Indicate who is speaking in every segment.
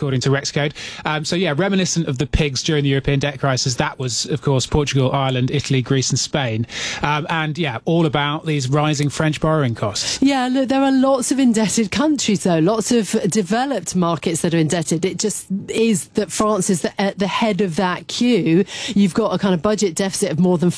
Speaker 1: according to Rexcode. So yeah, reminiscent of the pigs during the European debt crisis. That was, of course, Portugal, Ireland, Italy, Greece and Spain. And yeah, all about these rising French borrowing costs.
Speaker 2: Yeah, look, there are lots of indebted countries, though, lots of developed markets that are indebted. It just is that France is at the head of that queue. You've got a kind of budget deficit of more than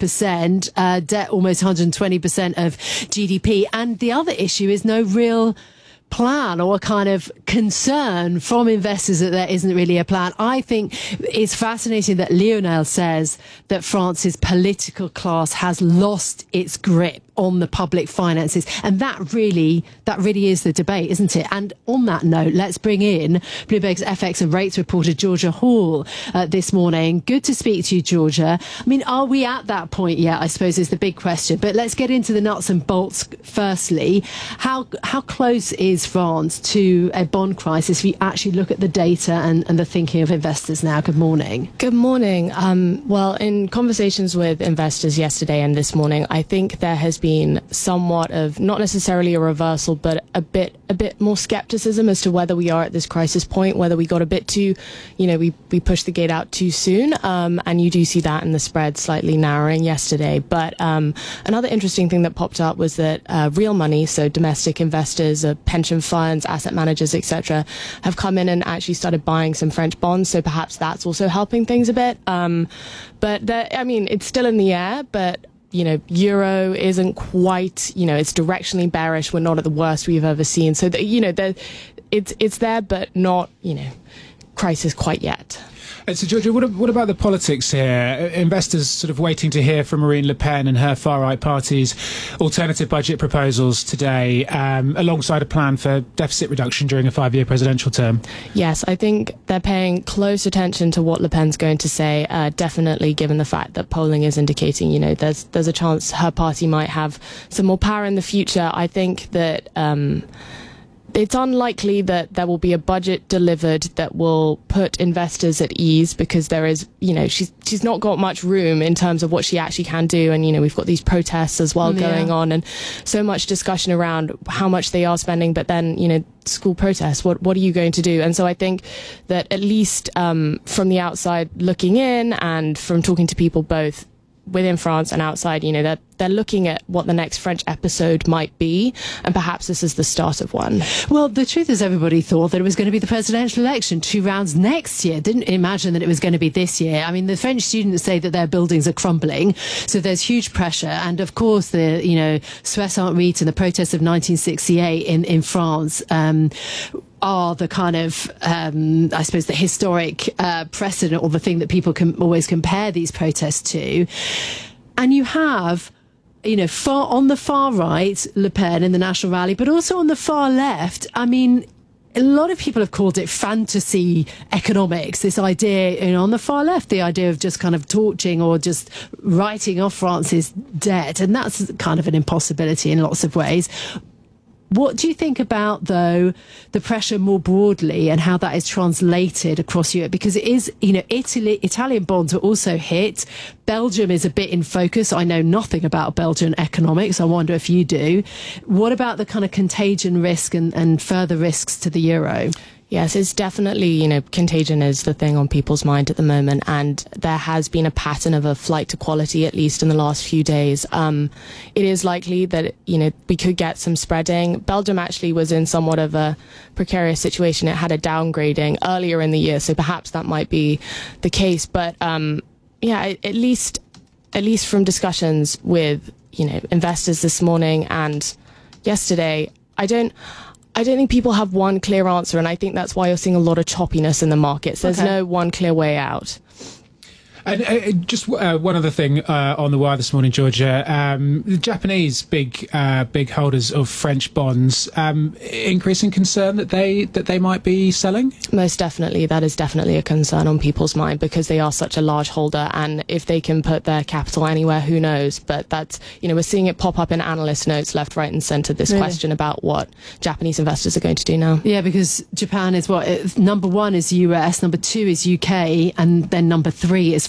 Speaker 2: 5%, debt almost 120% of GDP. And the other issue is no real plan or a kind of concern from investors that there isn't really a plan. I think it's fascinating that Lionel says that France's political class has lost its grip on the public finances, and that really is the debate, isn't it? And on that note, let's bring in Bloomberg's FX and rates reporter Georgia Hall this morning. Good to speak to you, Georgia. I mean, are we at that point yet, I suppose, is the big question. But let's get into the nuts and bolts firstly. How close is France to a bond crisis if you actually look at the data and the thinking of investors now? Good morning.
Speaker 3: Good morning. Well, in conversations with investors yesterday and this morning, I think there has been somewhat of, not necessarily a reversal, but a bit more skepticism as to whether we are at this crisis point, whether we got a bit too, we pushed the gate out too soon. And you do see that in the spread slightly narrowing yesterday. But another interesting thing that popped up was that real money, so domestic investors, pension funds, asset managers, etc., have come in and actually started buying some French bonds. So perhaps that's also helping things a bit. But it's still in the air, but euro isn't quite, it's directionally bearish. We're not at the worst we've ever seen. So, it's there, but not, crisis quite yet.
Speaker 1: So, Georgia, what about the politics here? Investors sort of waiting to hear from Marine Le Pen and her far-right party's alternative budget proposals today, alongside a plan for deficit reduction during a 5-year presidential term.
Speaker 3: Yes, I think they're paying close attention to what Le Pen's going to say, definitely given the fact that polling is indicating, there's a chance her party might have some more power in the future. I think that it's unlikely that there will be a budget delivered that will put investors at ease, because there is, she's not got much room in terms of what she actually can do. And, we've got these protests as well going on, and so much discussion around how much they are spending. But then, school protests, what are you going to do? And so I think that at least from the outside looking in, and from talking to people both within France and outside, they're looking at what the next French episode might be, and perhaps this is the start of one.
Speaker 2: Well, the truth is, everybody thought that it was going to be the presidential election 2 rounds next year. Didn't imagine that it was going to be this year. I mean, the French students say that their buildings are crumbling, so there's huge pressure. And of course, the Soissons Rite and the protests of 1968 in France are the kind of, I suppose, the historic precedent, or the thing that people can always compare these protests to. And you have, on the far right, Le Pen in the National Rally, but also on the far left, I mean, a lot of people have called it fantasy economics, this idea, on the far left, the idea of just kind of torching or just writing off France's debt. And that's kind of an impossibility in lots of ways. What do you think about, though, the pressure more broadly and how that is translated across Europe? Because it is, Italian bonds are also hit. Belgium is a bit in focus. I know nothing about Belgian economics. I wonder if you do. What about the kind of contagion risk and further risks to the euro?
Speaker 3: Yes, it's definitely, contagion is the thing on people's mind at the moment, and there has been a pattern of a flight to quality, at least in the last few days. It is likely that, we could get some spreading. Belgium actually was in somewhat of a precarious situation. It had a downgrading earlier in the year, so perhaps that might be the case. But, at least from discussions with, investors this morning and yesterday, I don't think people have one clear answer, and I think that's why you're seeing a lot of choppiness in the markets. There's no one clear way out.
Speaker 1: And just one other thing on the wire this morning, Georgia. The Japanese big holders of French bonds, increasing concern that they might be selling?
Speaker 3: Most definitely. That is definitely a concern on people's mind, because they are such a large holder, and if they can put their capital anywhere, who knows? But that's, we're seeing it pop up in analyst notes left, right and centre, this question about what Japanese investors are going to do now.
Speaker 2: Yeah, because Japan is number 1 is US, number 2 is UK, and then number 3 is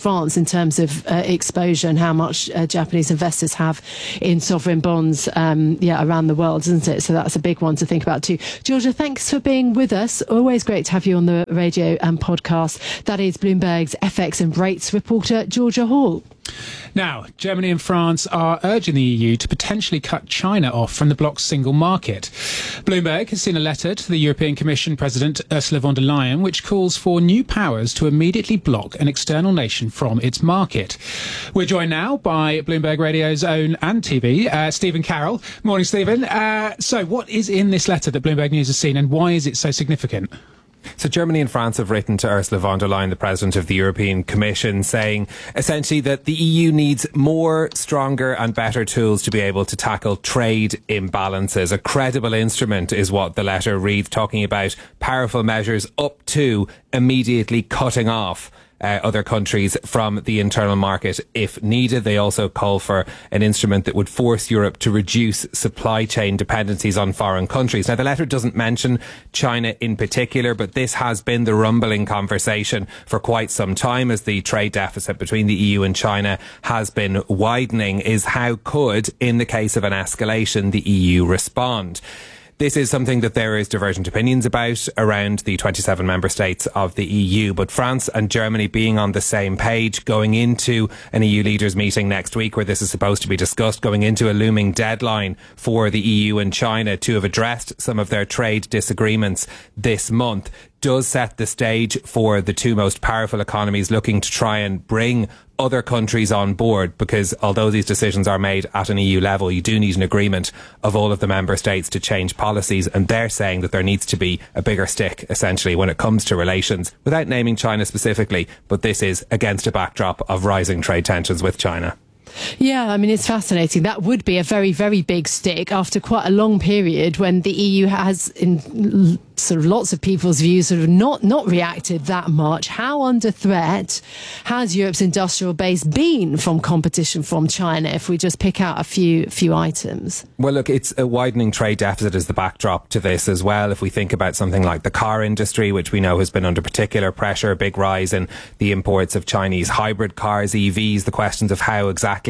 Speaker 2: France in terms of exposure and how much Japanese investors have in sovereign bonds around the world, isn't it? So that's a big one to think about too. Georgia, thanks for being with us. Always great to have you on the radio and podcast. That is Bloomberg's FX and rates reporter, Georgia Hall.
Speaker 1: Now, Germany and France are urging the EU to potentially cut China off from the bloc's single market. Bloomberg has seen a letter to the European Commission President Ursula von der Leyen, which calls for new powers to immediately block an external nation from its market. We're joined now by Bloomberg Radio's own and TV, Stephen Carroll. Morning, Stephen. So what is in this letter that Bloomberg News has seen, and why is it so significant?
Speaker 4: So Germany and France have written to Ursula von der Leyen, the President of the European Commission, saying essentially that the EU needs more, stronger and better tools to be able to tackle trade imbalances. A credible instrument is what the letter reads, talking about powerful measures up to immediately cutting off other countries from the internal market if needed. They also call for an instrument that would force Europe to reduce supply chain dependencies on foreign countries. Now, the letter doesn't mention China in particular, but this has been the rumbling conversation for quite some time as the trade deficit between the EU and China has been widening, is how could, in the case of an escalation, the EU respond? This is something that there is divergent opinions about around the 27 member states of the EU, but France and Germany being on the same page, going into an EU leaders meeting next week where this is supposed to be discussed, going into a looming deadline for the EU and China to have addressed some of their trade disagreements this month, does set the stage for the two most powerful economies looking to try and bring other countries on board, because although these decisions are made at an EU level, you do need an agreement of all of the member states to change policies, and they're saying that there needs to be a bigger stick essentially when it comes to relations, without naming China specifically, but this is against a backdrop of rising trade tensions with China.
Speaker 2: Yeah, I mean, it's fascinating. That would be a very, very big stick after quite a long period when the EU has, in sort of lots of people's views, sort of not reacted that much. How under threat has Europe's industrial base been from competition from China, if we just pick out a few items?
Speaker 4: Well, look, it's a widening trade deficit is the backdrop to this as well. If we think about something like the car industry, which we know has been under particular pressure, a big rise in the imports of Chinese hybrid cars, EVs, the questions of how exactly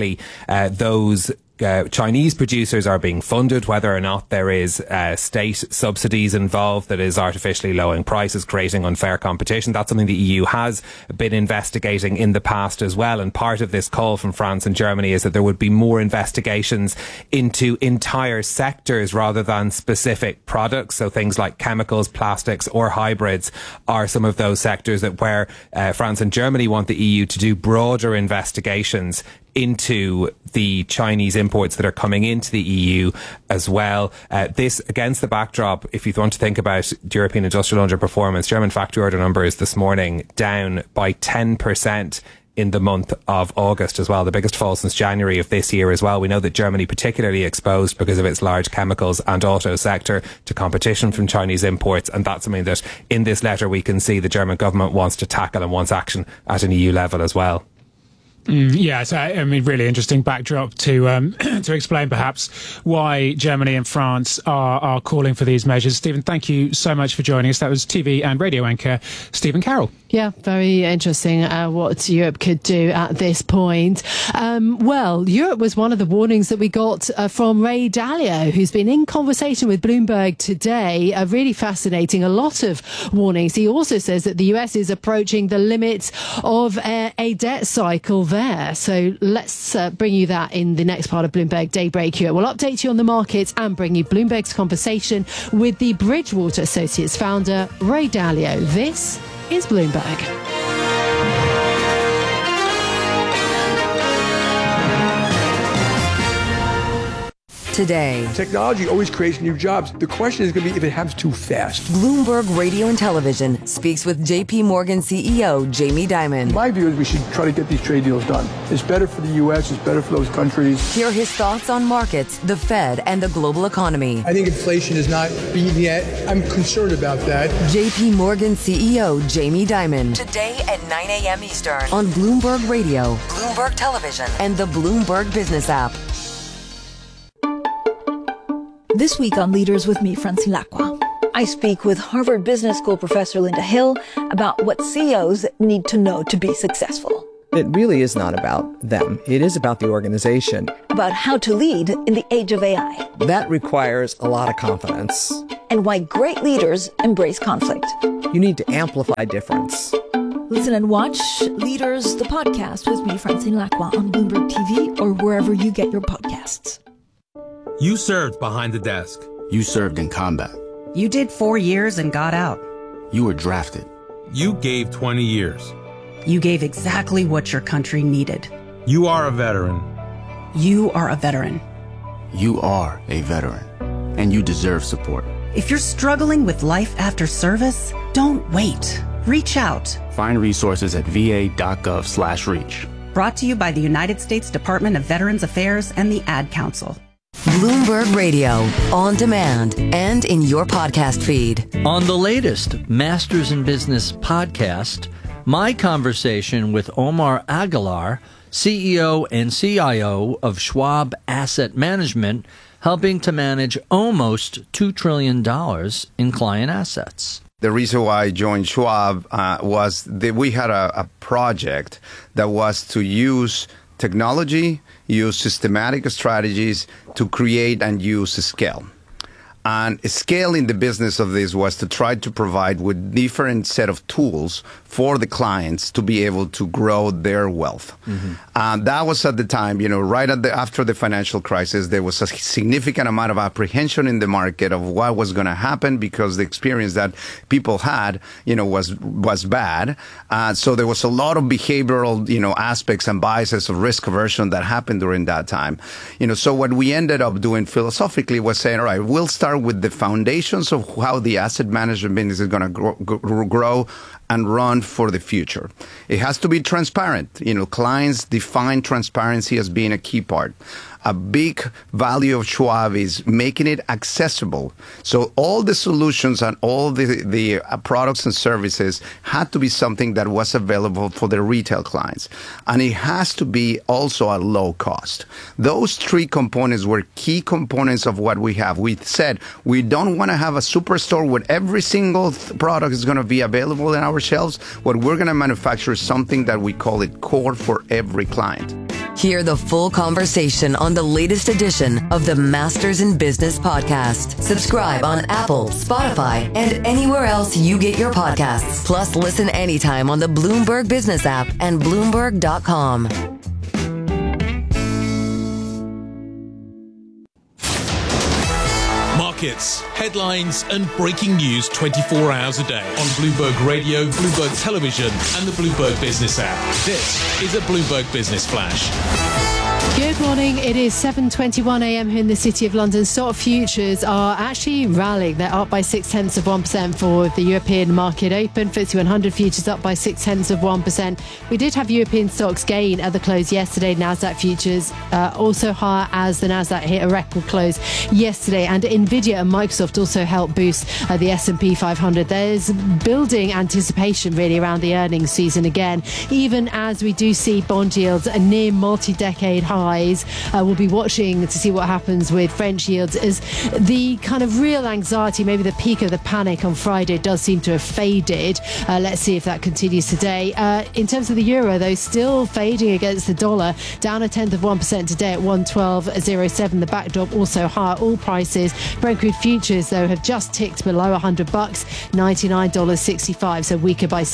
Speaker 4: those Chinese producers are being funded, whether or not there is state subsidies involved that is artificially lowering prices, creating unfair competition. That's something the EU has been investigating in the past as well. And part of this call from France and Germany is that there would be more investigations into entire sectors rather than specific products. So things like chemicals, plastics or hybrids are some of those sectors that where France and Germany want the EU to do broader investigations into the Chinese imports that are coming into the EU as well. This against the backdrop, if you want to think about European industrial underperformance, German factory order numbers this morning down by 10% in the month of August as well, the biggest fall since January of this year as well. We know that Germany particularly exposed because of its large chemicals and auto sector to competition from Chinese imports, and that's something that in this letter we can see the German government wants to tackle and wants action at an EU level as well.
Speaker 1: Yes, I mean, really interesting backdrop to to explain perhaps why Germany and France are calling for these measures. Stephen, thank you so much for joining us. That was TV and radio anchor Stephen Carroll.
Speaker 2: Yeah, very interesting what Europe could do at this point. Well, Europe was one of the warnings that we got from Ray Dalio, who's been in conversation with Bloomberg today. Really fascinating, a lot of warnings. He also says that the US is approaching the limits of a debt cycle there. So let's bring you that in the next part of Bloomberg Daybreak Europe. We'll update you on the markets and bring you Bloomberg's conversation with the Bridgewater Associates founder, Ray Dalio. This is Bloomberg.
Speaker 5: Today,
Speaker 6: technology always creates new jobs. The question is going to be if it happens too fast.
Speaker 5: Bloomberg Radio and Television speaks with JP Morgan CEO Jamie Dimon.
Speaker 6: My view is we should try to get these trade deals done. It's better for the U.S., it's better for those countries.
Speaker 5: Hear his thoughts on markets, the Fed, and the global economy.
Speaker 6: I think inflation is not beaten yet. I'm concerned about that.
Speaker 5: JP Morgan CEO Jamie Dimon. Today at 9 a.m. Eastern on Bloomberg Radio, Bloomberg Television, and the Bloomberg Business app.
Speaker 7: This week on Leaders with me, Francine Lacqua, I speak with Harvard Business School professor Linda Hill about what CEOs need to know to be successful.
Speaker 8: It really is not about them. It is about the organization.
Speaker 7: About how to lead in the age of AI.
Speaker 8: That requires a lot of confidence.
Speaker 7: And why great leaders embrace conflict.
Speaker 8: You need to amplify difference.
Speaker 7: Listen and watch Leaders, the podcast with me, Francine Lacqua, on Bloomberg TV or wherever you get your podcasts.
Speaker 9: You served behind the desk.
Speaker 10: You served in combat.
Speaker 11: You did 4 years and got out.
Speaker 10: You were drafted.
Speaker 9: You gave 20 years.
Speaker 11: You gave exactly what your country needed.
Speaker 9: You are a veteran.
Speaker 11: You are a veteran.
Speaker 10: You are a veteran, and you deserve support.
Speaker 11: If you're struggling with life after service, don't wait. Reach out.
Speaker 10: Find resources at va.gov/reach.
Speaker 11: Brought to you by the United States Department of Veterans Affairs and the Ad Council.
Speaker 5: Bloomberg Radio, on demand and in your podcast feed.
Speaker 12: On the latest Masters in Business podcast, my conversation with Omar Aguilar, CEO and CIO of Schwab Asset Management, helping to manage almost $2 trillion in client assets.
Speaker 13: The reason why I joined Schwab was that we had a project that was to use technology, use systematic strategies to create and use scale. And scaling the business of this was to try to provide with different set of tools for the clients to be able to grow their wealth. Mm-hmm. And that was at the time, right after the financial crisis, there was a significant amount of apprehension in the market of what was going to happen because the experience that people had, was bad. So there was a lot of behavioral, aspects and biases of risk aversion that happened during that time. So what we ended up doing philosophically was saying, all right, we'll start with the foundations of how the asset management business is going to grow and run for the future. It has to be transparent. Clients define transparency as being a key part. A big value of Schwab is making it accessible. So all the solutions and all the products and services had to be something that was available for the retail clients. And it has to be also at low cost. Those three components were key components of what we have. We said we don't want to have a superstore where every single product is going to be available in our shelves. What we're going to manufacture is something that we call it core for every client.
Speaker 5: Hear the full conversation on the latest edition of the Masters in Business podcast. Subscribe on Apple, Spotify, and anywhere else you get your podcasts. Plus, listen anytime on the Bloomberg Business app and Bloomberg.com.
Speaker 14: Markets, headlines, and breaking news 24 hours a day on Bloomberg Radio, Bloomberg Television, and the Bloomberg Business app. This is a Bloomberg Business Flash.
Speaker 2: Good morning. It is 7:21 a.m. here in the City of London. Stock futures are actually rallying. They're up by 0.6% for the European market open. FTSE 100 futures up by 0.6%. We did have European stocks gain at the close yesterday. Nasdaq futures also higher as the Nasdaq hit a record close yesterday. And Nvidia and Microsoft also helped boost the S&P 500. There's building anticipation really around the earnings season again, even as we do see bond yields near multi-decade highs. We'll be watching to see what happens with French yields as the kind of real anxiety, maybe the peak of the panic on Friday, does seem to have faded. Let's see if that continues today. In terms of the euro, though, still fading against the dollar, down 0.1% today at 112.07. The backdrop also higher. All prices, Brent crude futures, though, have just ticked below $100, $99.65, so weaker by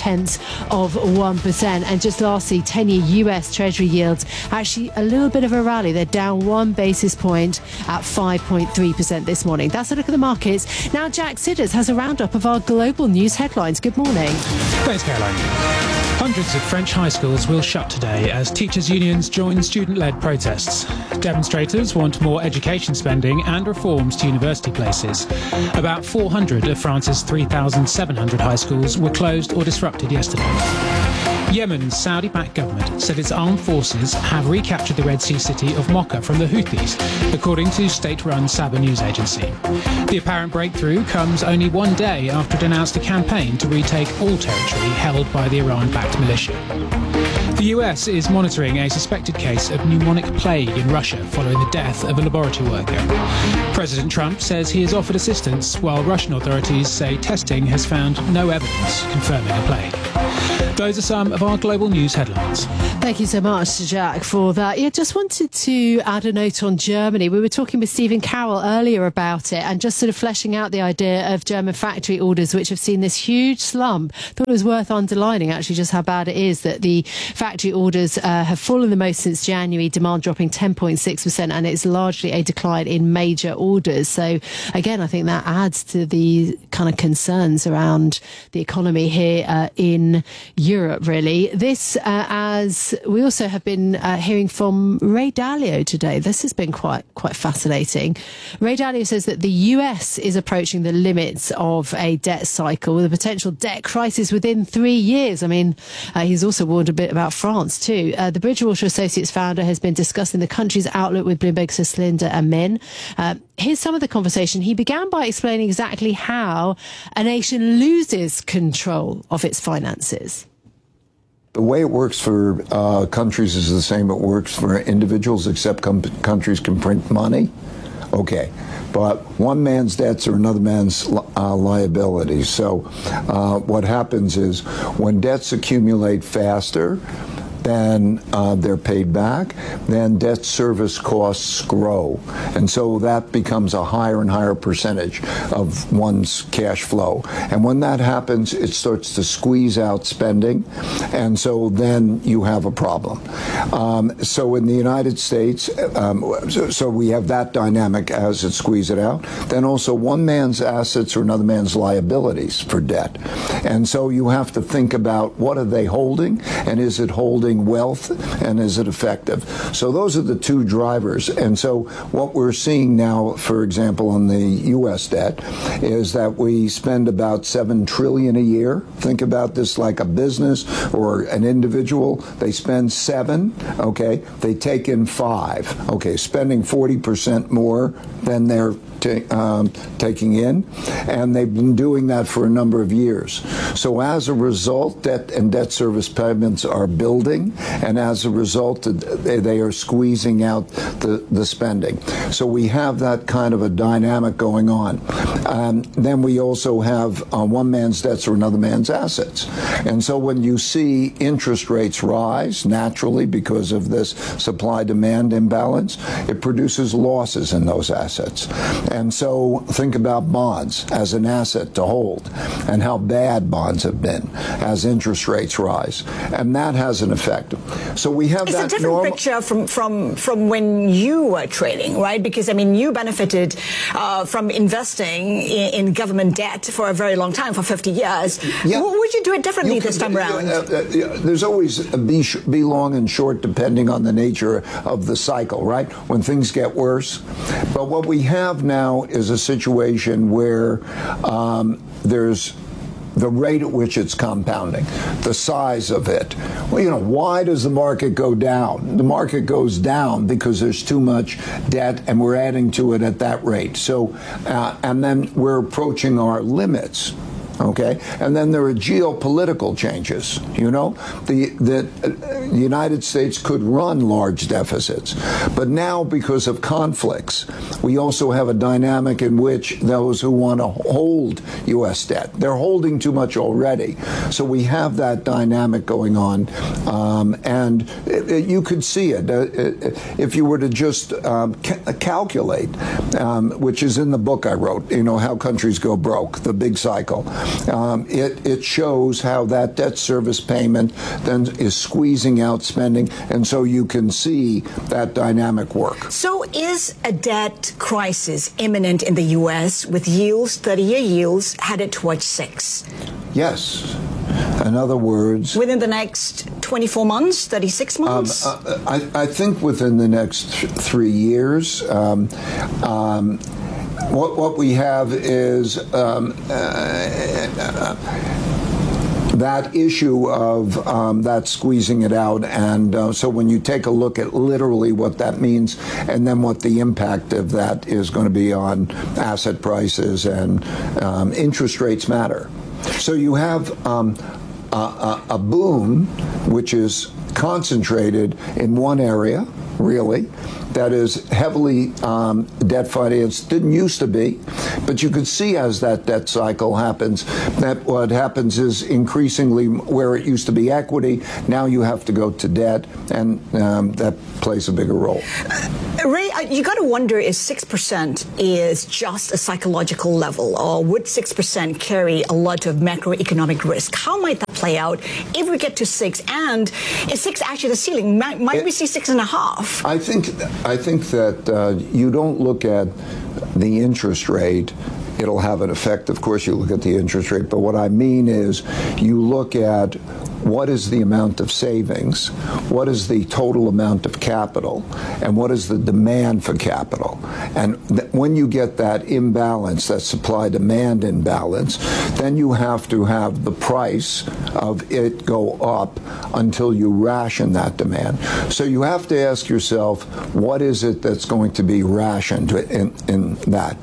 Speaker 2: 0.7%. And just lastly, 10-year US Treasury yields actually a little bit of a rally. They're down 1 basis point at 5.3% this morning. That's a look at the markets. Now, Jack Sidders has a roundup of our global news headlines. Good morning.
Speaker 1: Thanks, Caroline. Hundreds of French high schools will shut today as teachers' unions join student-led protests. Demonstrators want more education spending and reforms to university places. About 400 of France's 3,700 high schools were closed or disrupted yesterday. Yemen's Saudi-backed government said its armed forces have recaptured the Red Sea city of Mocha from the Houthis, according to state-run Saba news agency. The apparent breakthrough comes only one day after it announced a campaign to retake all territory held by the Iran-backed militia. The US is monitoring a suspected case of pneumonic plague in Russia following the death of a laboratory worker. President Trump says he has offered assistance, while Russian authorities say testing has found no evidence confirming a plague. Those are some of our global news headlines.
Speaker 2: Thank you so much, Jack, for that. Yeah, just wanted to add a note on Germany. We were talking with Stephen Carroll earlier about it and just sort of fleshing out the idea of German factory orders, which have seen this huge slump. Thought it was worth underlining, actually, just how bad it is that the factory orders have fallen the most since January, demand dropping 10.6%, and it's largely a decline in major orders. So, again, I think that adds to the kind of concerns around the economy here in Europe, really. This, as we also have been hearing from Ray Dalio today. This has been quite fascinating. Ray Dalio says that the US is approaching the limits of a debt cycle with a potential debt crisis within 3 years. I mean, he's also warned a bit about France too. The Bridgewater Associates founder has been discussing the country's outlook with Bloomberg's Celinda Amin. Here's some of the conversation. He began by explaining exactly how a nation loses control of its finances.
Speaker 15: The way it works for countries is the same it works for individuals, except countries can print money. Okay. But one man's debts are another man's liabilities. So what happens is when debts accumulate faster, then they're paid back, then debt service costs grow. And so that becomes a higher and higher percentage of one's cash flow. And when that happens, it starts to squeeze out spending. And so then you have a problem. So in the United States, so we have that dynamic as it squeezes it out. Then also one man's assets are another man's liabilities for debt. And so you have to think about what are they holding, and is it holding wealth, and is it effective? So those are the two drivers. And so what we're seeing now, for example, on the U.S. debt, is that we spend about $7 trillion a year. Think about this like a business or an individual. They spend $7, okay? They take in $5, okay? Spending 40% more than they're taking in, and they've been doing that for a number of years. So as a result, debt and debt service payments are building, and as a result, they are squeezing out the spending. So we have that kind of a dynamic going on. Then we also have one man's debts or another man's assets. And so when you see interest rates rise naturally because of this supply-demand imbalance, it produces losses in those assets. And so think about bonds as an asset to hold and how bad bonds have been as interest rates rise. And that has an effect. So we have
Speaker 16: that. It's a different picture from when you were trading, right? Because, I mean, you benefited from investing in government debt for a very long time, for 50 years. Yeah. Would you do it differently this time around?
Speaker 15: There's always be long and short depending on the nature of the cycle, right? When things get worse. But what we have now is a situation where there's the rate at which it's compounding, the size of it. Well, you know, why does the market go down? The market goes down because there's too much debt and we're adding to it at that rate. So, and then we're approaching our limits. Okay, and then there are geopolitical changes. You know, the United States could run large deficits, but now because of conflicts, we also have a dynamic in which those who want to hold U.S. debt, they're holding too much already. So we have that dynamic going on, and you could see it if you were to just calculate, which is in the book I wrote. You know, How Countries Go Broke, the big cycle. It shows how that debt service payment then is squeezing out spending, and so you can see that dynamic work.
Speaker 16: So is a debt crisis imminent in the U.S. with yields, 30-year yields, headed towards 6?
Speaker 15: Yes. In other words,
Speaker 16: within the next 24 months, 36 months?
Speaker 15: I think within the next 3 years. What we have is that issue of that squeezing it out. And so when you take a look at literally what that means and then what the impact of that is going to be on asset prices and interest rates matter. So you have a boom which is concentrated in one area, really, that is heavily debt financed. Didn't used to be, but you could see as that debt cycle happens, that what happens is increasingly where it used to be equity, now you have to go to debt, and that plays a bigger role.
Speaker 16: Ray, you got to wonder if 6% is just a psychological level, or would 6% carry a lot of macroeconomic risk? How might that play out if we get to 6? And is 6 actually the ceiling? Might we see 6.5?
Speaker 15: I think that you don't look at the interest rate. It'll have an effect. Of course, you look at the interest rate, but what I mean is you look at what is the amount of savings, what is the total amount of capital, and what is the demand for capital. And when you get that imbalance, that supply-demand imbalance, then you have to have the price of it go up until you ration that demand. So you have to ask yourself, what is it that's going to be rationed in that?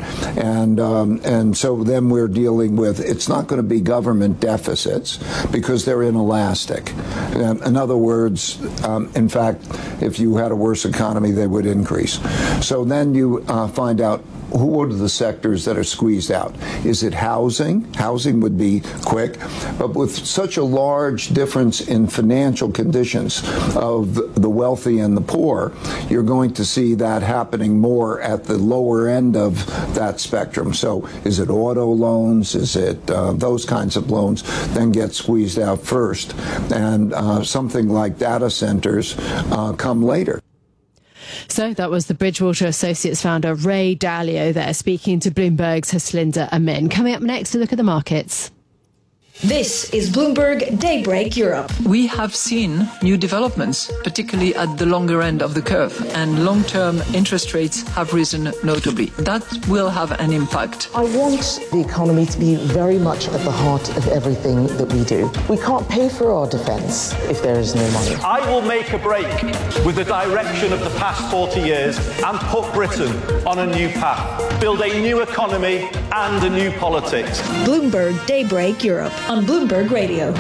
Speaker 15: And so then we're dealing with, it's not going to be government deficits because they're inelastic. In other words, in fact, if you had a worse economy, they would increase. So then you find out who are the sectors that are squeezed out. Is it housing? Housing would be quick, but with such a large difference in financial conditions of the wealthy and the poor, you're going to see that happening more at the lower end of that spectrum. So is it auto loans? Is it those kinds of loans then get squeezed out first? And something like data centers come later.
Speaker 2: So that was the Bridgewater Associates founder Ray Dalio there speaking to Bloomberg's Haslinda Amin. Coming up next, a look at the markets.
Speaker 7: This is Bloomberg Daybreak Europe.
Speaker 17: We have seen new developments, particularly at the longer end of the curve, and long-term interest rates have risen notably. That will have an impact.
Speaker 18: I want the economy to be very much at the heart of everything that we do. We can't pay for our defence if there is no money.
Speaker 19: I will make a break with the direction of the past 40 years and put Britain on a new path. Build a new economy and a new politics.
Speaker 7: Bloomberg Daybreak Europe on Bloomberg Radio.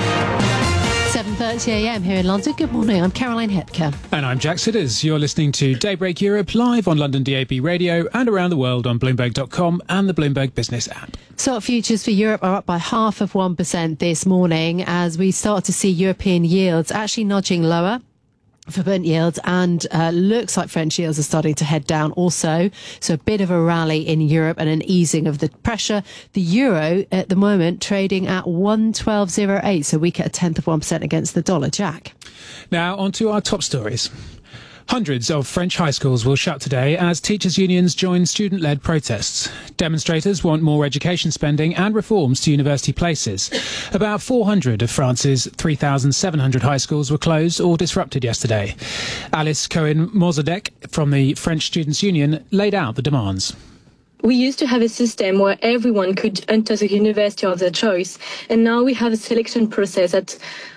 Speaker 2: 7:30 a.m. here in London. Good morning. I'm Caroline Hepker.
Speaker 1: And I'm Jack Sidders. You're listening to Daybreak Europe live on London DAB Radio and around the world on Bloomberg.com and the Bloomberg Business app.
Speaker 2: Stock futures for Europe are up by 0.5% this morning as we start to see European yields actually nudging lower for bond yields, and looks like French yields are starting to head down also. So a bit of a rally in Europe and an easing of the pressure. The euro at the moment trading at 112.08, so weak at 0.1% against the dollar. Jack.
Speaker 1: Now on to our top stories. Hundreds of French high schools will shut today as teachers' unions join student-led protests. Demonstrators want more education spending and reforms to university places. About 400 of France's 3,700 high schools were closed or disrupted yesterday. Alice Cohen-Mozadek from the French Students' Union laid out the demands.
Speaker 20: We used to have a system where everyone could enter the university of their choice, and now we have a selection process that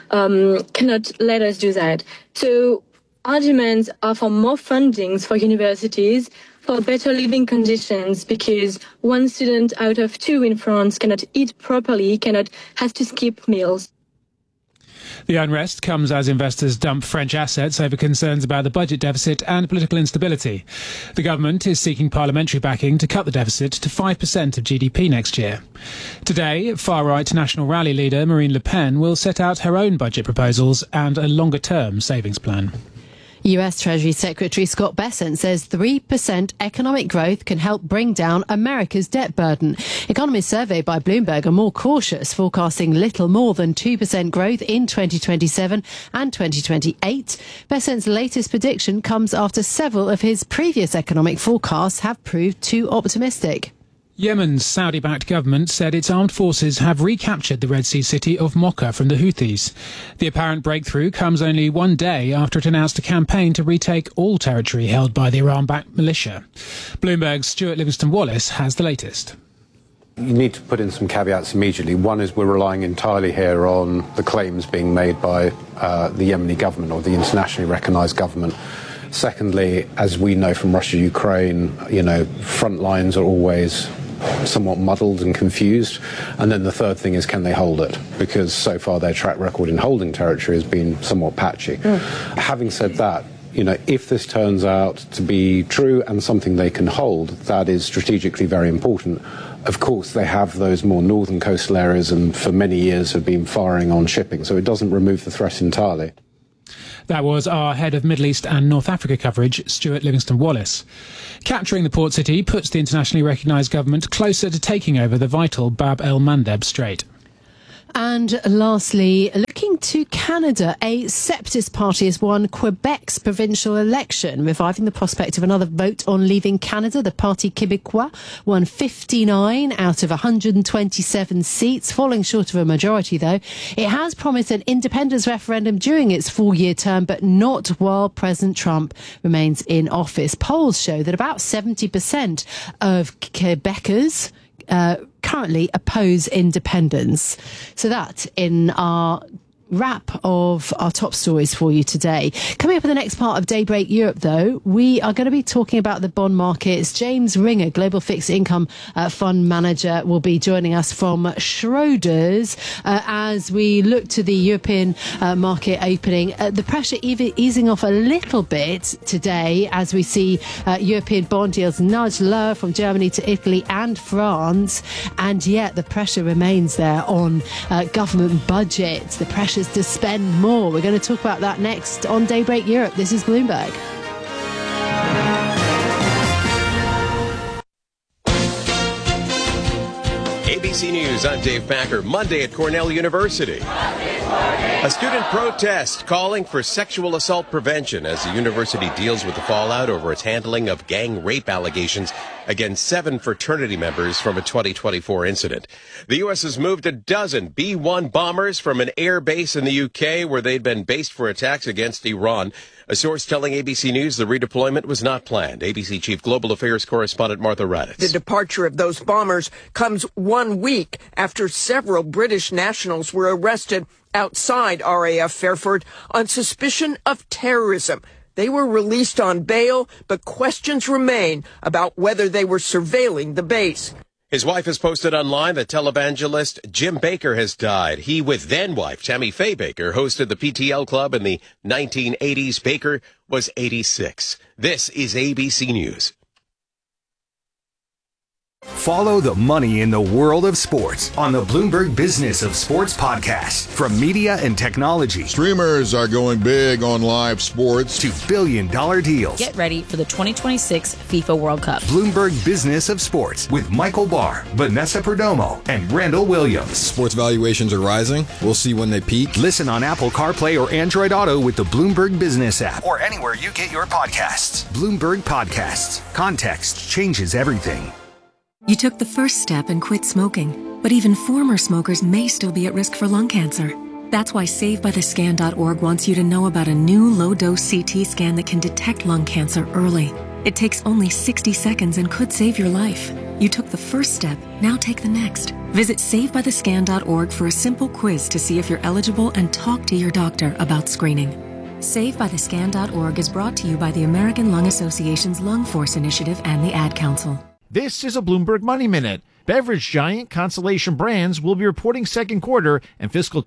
Speaker 20: cannot let us do that. So our demands are for more fundings for universities, for better living conditions, because one student out of 2 in France cannot eat properly, has to skip meals.
Speaker 1: The unrest comes as investors dump French assets over concerns about the budget deficit and political instability. The government is seeking parliamentary backing to cut the deficit to 5% of GDP next year. Today, far-right National Rally leader Marine Le Pen will set out her own budget proposals and a longer-term savings plan.
Speaker 2: US Treasury Secretary Scott Bessent says 3% economic growth can help bring down America's debt burden. Economists surveyed by Bloomberg are more cautious, forecasting little more than 2% growth in 2027 and 2028. Bessent's latest prediction comes after several of his previous economic forecasts have proved too optimistic.
Speaker 1: Yemen's Saudi-backed government said its armed forces have recaptured the Red Sea city of Mocha from the Houthis. The apparent breakthrough comes only one day after it announced a campaign to retake all territory held by the Iran-backed militia. Bloomberg's Stuart Livingston-Wallace has the latest.
Speaker 21: You need to put in some caveats immediately. One is we're relying entirely here on the claims being made by the Yemeni government or the internationally recognised government. Secondly, as we know from Russia-Ukraine, front lines are always somewhat muddled and confused. And then the third thing is, can they hold it? Because so far their track record in holding territory has been somewhat patchy. Having said that, if this turns out to be true and something they can hold, that is strategically very important. Of course, they have those more northern coastal areas and for many years have been firing on shipping, so it doesn't remove the threat entirely.
Speaker 1: That was our head of Middle East and North Africa coverage, Stuart Livingston-Wallace. Capturing the port city puts the internationally recognised government closer to taking over the vital Bab el-Mandeb Strait.
Speaker 2: And lastly, looking to Canada, a separatist party has won Quebec's provincial election, reviving the prospect of another vote on leaving Canada. The Parti Québécois won 59 out of 127 seats, falling short of a majority, though. It has promised an independence referendum during its 4-year term, but not while President Trump remains in office. Polls show that about 70% of Quebecers currently oppose independence. So that in our wrap of our top stories for you today. Coming up in the next part of Daybreak Europe, though, we are going to be talking about the bond markets. James Ringer, Global Fixed Income Fund Manager, will be joining us from Schroders as we look to the European market opening. The pressure easing off a little bit today as we see European bond deals nudge lower from Germany to Italy and France, and yet the pressure remains there on government budgets. The pressure to spend more. We're going to talk about that next on Daybreak Europe. This is Bloomberg.
Speaker 3: ABC News, I'm Dave Packer. Monday at Cornell University. A student protest calling for sexual assault prevention as the university deals with the fallout over its handling of gang rape allegations against 7 fraternity members from a 2024 incident. The U.S. has moved a dozen B-1 bombers from an air base in the UK where they'd been based for attacks against Iran. A source telling ABC News the redeployment was not planned. ABC Chief Global Affairs Correspondent Martha Raddatz.
Speaker 22: The departure of those bombers comes 1 week after several British nationals were arrested outside RAF Fairford on suspicion of terrorism. They were released on bail, but questions remain about whether they were surveilling the base.
Speaker 3: His wife has posted online that televangelist Jim Baker has died. He, with then-wife Tammy Faye Baker, hosted the PTL Club in the 1980s. Baker was 86. This is ABC News.
Speaker 23: Follow the money in the world of sports on the Bloomberg Business of Sports podcast. From media and technology,
Speaker 24: streamers are going big on live sports,
Speaker 23: to billion-dollar deals.
Speaker 25: Get ready for the 2026 FIFA World Cup.
Speaker 23: Bloomberg Business of Sports with Michael Barr, Vanessa Perdomo, and Randall Williams.
Speaker 24: Sports valuations are rising. We'll see when they peak.
Speaker 23: Listen on Apple CarPlay or Android Auto with the Bloomberg Business app or anywhere you get your podcasts. Bloomberg Podcasts. Context changes everything.
Speaker 26: You took the first step and quit smoking, but even former smokers may still be at risk for lung cancer. That's why SaveByTheScan.org wants you to know about a new low-dose CT scan that can detect lung cancer early. It takes only 60 seconds and could save your life. You took the first step, now take the next. Visit SaveByTheScan.org for a simple quiz to see if you're eligible and talk to your doctor about screening. SaveByTheScan.org is brought to you by the American Lung Association's Lung Force Initiative and the Ad Council.
Speaker 27: This is a Bloomberg Money Minute. Beverage giant Constellation Brands will be reporting second quarter and fiscal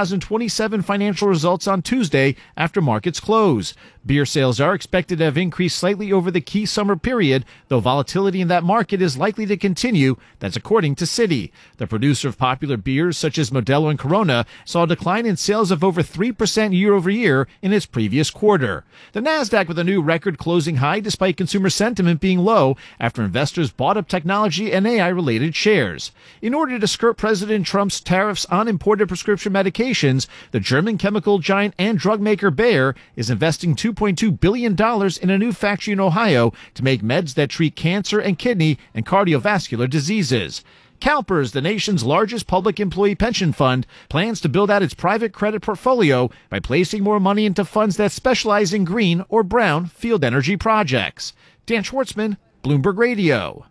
Speaker 27: 2027 financial results on Tuesday after markets close. Beer sales are expected to have increased slightly over the key summer period, though volatility in that market is likely to continue. That's according to Citi. The producer of popular beers such as Modelo and Corona saw a decline in sales of over 3% year over year in its previous quarter. The Nasdaq with a new record closing high despite consumer sentiment being low after investors bought up technology and AI-related shares. In order to skirt President Trump's tariffs on imported prescription medications, the German chemical giant and drug maker Bayer is investing $2.2 billion in a new factory in Ohio to make meds that treat cancer and kidney and cardiovascular diseases. CalPERS, the nation's largest public employee pension fund, plans to build out its private credit portfolio by placing more money into funds that specialize in green or brown field energy projects. Dan Schwartzman, Bloomberg Radio.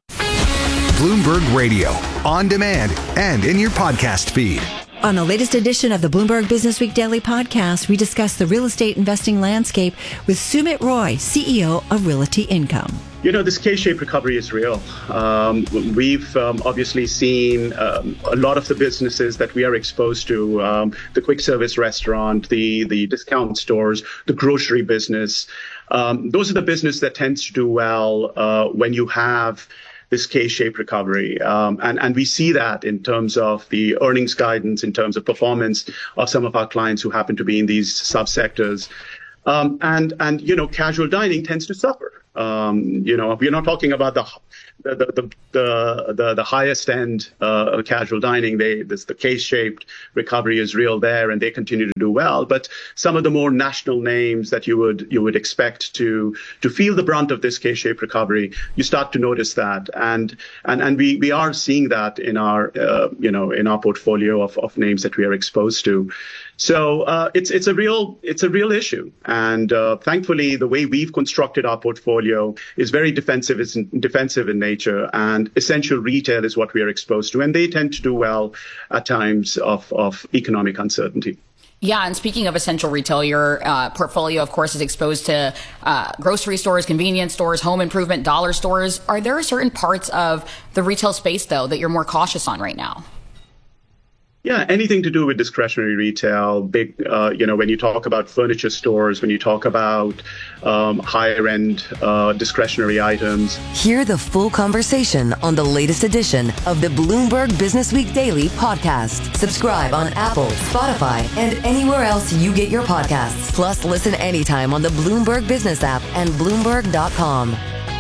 Speaker 23: Bloomberg Radio, on demand and in your podcast feed.
Speaker 28: On the latest edition of the Bloomberg Business Week Daily Podcast, we discuss the real estate investing landscape with Sumit Roy, CEO of Realty Income.
Speaker 29: You know, this K-shaped recovery is real. We've obviously seen a lot of the businesses that we are exposed to, the quick service restaurant, the discount stores, the grocery business, Those are the business that tends to do well when you have this K-shaped recovery. And we see that in terms of the earnings guidance, in terms of performance of some of our clients who happen to be in these subsectors. And casual dining tends to suffer. We're not talking about the highest end casual dining. The K-shaped recovery is real there, and they continue to do well. But some of the more national names that you would expect to feel the brunt of this K-shaped recovery, you start to notice that, and we are seeing that in our in our portfolio of names that we are exposed to. So it's a real issue, and thankfully the way we've constructed our portfolio is very defensive in nature, and essential retail is what we are exposed to, and they tend to do well at times of economic uncertainty.
Speaker 4: Yeah, and speaking of essential retail, your portfolio, of course, is exposed to grocery stores, convenience stores, home improvement, dollar stores. Are there certain parts of the retail space, though, that you're more cautious on right now?
Speaker 29: Yeah, anything to do with discretionary retail, big, when you talk about furniture stores, when you talk about higher end discretionary items.
Speaker 5: Hear the full conversation on the latest edition of the Bloomberg Business Week Daily podcast. Subscribe on Apple, Spotify, and anywhere else you get your podcasts. Plus, listen anytime on the Bloomberg Business app and Bloomberg.com.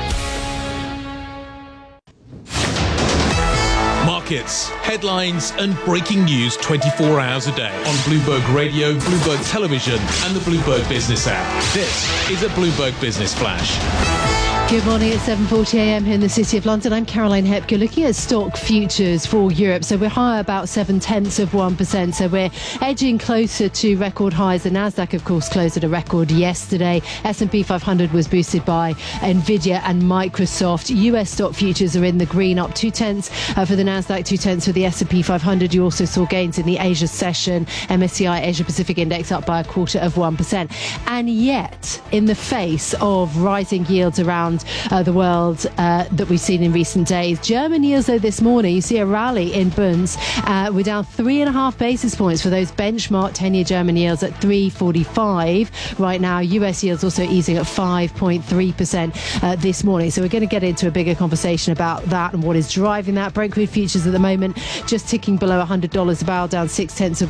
Speaker 14: Markets, headlines, and breaking news 24 hours a day on Bloomberg Radio, Bloomberg Television, and the Bloomberg Business app. This is a Bloomberg Business Flash.
Speaker 2: Good morning. It's 7:40 a.m. here in the City of London. I'm Caroline Hepker. Looking at stock futures for Europe, so we're higher about 0.7%. So we're edging closer to record highs. The Nasdaq, of course, closed at a record yesterday. S&P 500 was boosted by Nvidia and Microsoft. US stock futures are in the green, up 0.2 for the Nasdaq, 0.2 for the S&P 500. You also saw gains in the Asia session. MSCI Asia Pacific Index up by 0.25%. And yet, in the face of rising yields around the world that we've seen in recent days, German yields, though, this morning, you see a rally in Bunds. We're down 3.5 basis points for those benchmark 10-year German yields at 3.45 right now. US yields also easing at 5.3% this morning. So we're going to get into a bigger conversation about that and what is driving that. Brent crude futures at the moment just ticking below $100 a barrel, down 0.6%,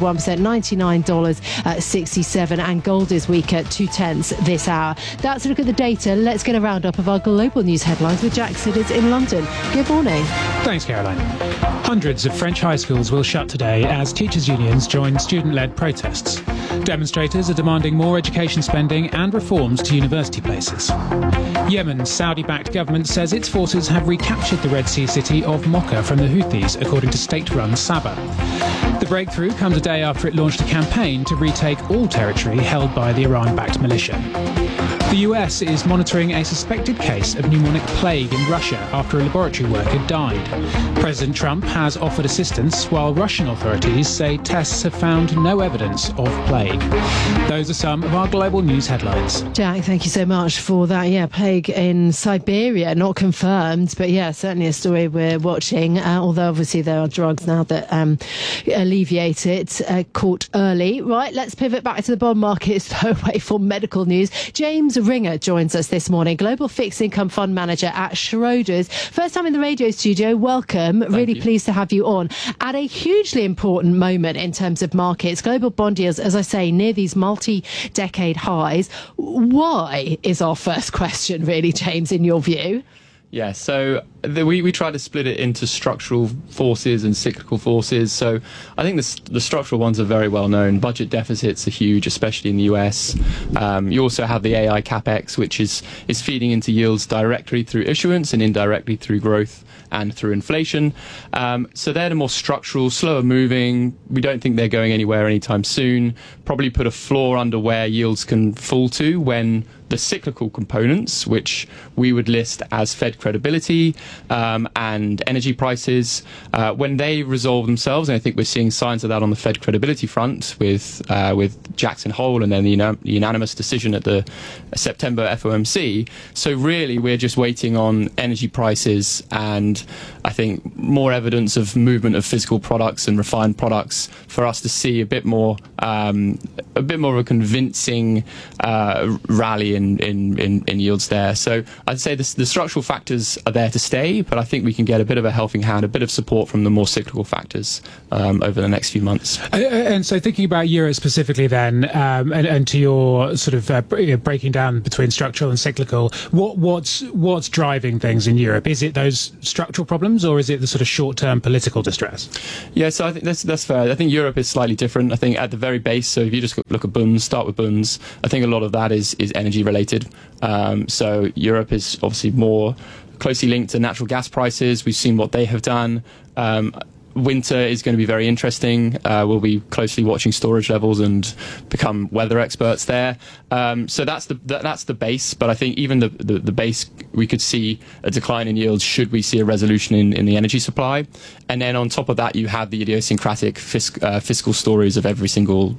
Speaker 2: $99.67, and gold is weak at 0.2 this hour. That's a look at the data. Let's get a roundup of our global news headlines with Jack Sidders in London. Good morning.
Speaker 1: Thanks, Caroline. Hundreds of French high schools will shut today as teachers' unions join student-led protests. Demonstrators are demanding more education spending and reforms to university places. Yemen's Saudi-backed government says its forces have recaptured the Red Sea city of Mocha from the Houthis, according to state-run Sabah. The breakthrough comes a day after it launched a campaign to retake all territory held by the Iran-backed militia. The US is monitoring a suspected case of pneumonic plague in Russia after a laboratory worker died. President Trump has offered assistance, while Russian authorities say tests have found no evidence of plague. Those are some of our global news headlines.
Speaker 2: Jack, thank you so much for that. Yeah, plague in Siberia, not confirmed, but yeah, certainly a story we're watching, although obviously there are drugs now that alleviate it, caught early. Right, let's pivot back to the bond markets, though, away from medical news. James Ringer joins us this morning, Global Fixed Income Fund Manager at Schroders. First time in the radio studio. Welcome. Really pleased to have you on at a hugely important moment in terms of markets. Global bond yields, as I say, near these multi-decade highs. Why is our first question, really, James, in your view?
Speaker 6: Yeah, so we try to split it into structural forces and cyclical forces. So I think the structural ones are very well known. Budget deficits are huge, especially in the US. You also have the AI capex, which is feeding into yields directly through issuance and indirectly through growth and through inflation. So they're the more structural, slower moving. We don't think they're going anywhere anytime soon. Probably put a floor under where yields can fall to when the cyclical components, which we would list as Fed credibility, and energy prices, when they resolve themselves, and I think we're seeing signs of that on the Fed credibility front with Jackson Hole and then the unanimous decision at the September FOMC. So really, we're just waiting on energy prices and I think more evidence of movement of physical products and refined products for us to see a bit more of a convincing rally in yields there. So I'd say the structural factors are there to stay, but I think we can get a bit of a helping hand, a bit of support from the more cyclical factors over the next few months.
Speaker 1: And so thinking about Europe specifically then, and to your sort of breaking down between structural and cyclical, what's driving things in Europe? Is it those structural problems or is it the sort of short-term political distress?
Speaker 6: Yeah, so I think that's fair. I think Europe is slightly different. I think at the very base, so if you just look at Bunds, start with Bunds, I think a lot of that is energy related. So Europe is obviously more closely linked to natural gas prices. We've seen what they have done. Winter is going to be very interesting. We'll be closely watching storage levels and become weather experts there. So that's the base. But I think even the base, we could see a decline in yields should we see a resolution in the energy supply. And then on top of that, you have the idiosyncratic fiscal stories of every single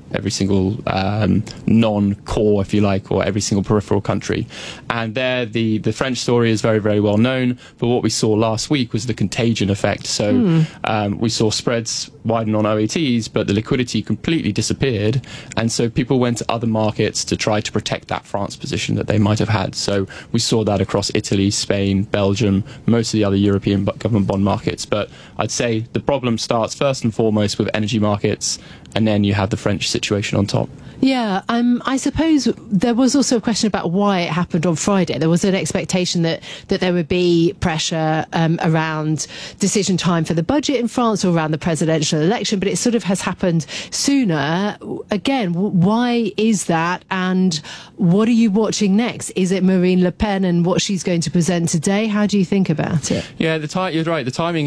Speaker 6: non-core, if you like, or every single peripheral country. And there, the French story is very, very well known. But what we saw last week was the contagion effect. So we saw spreads widen on OATs, but the liquidity completely disappeared. And so people went to other markets to try to protect that France position that they might have had. So we saw that across Italy, Spain, Belgium, most of the other European government bond markets. But I'd say the problem starts first and foremost with energy markets, and then you have the French situation on top.
Speaker 2: Yeah, I suppose there was also a question about why it happened on Friday. There was an expectation that there would be pressure around decision time for the budget in France or around the presidential election, but it sort of has happened sooner. Again, why is that, and what are you watching next? Is it Marine Le Pen and what she's going to present today? How do you think about it?
Speaker 6: Yeah, you're right. The timing